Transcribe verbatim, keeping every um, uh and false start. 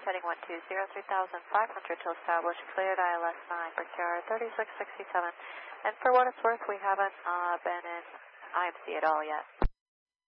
heading one two zero, three thousand five hundred to establish cleared I L S nine for Q R thirty-six sixty-seven. And for what it's worth, we haven't uh, been in I M C at all yet.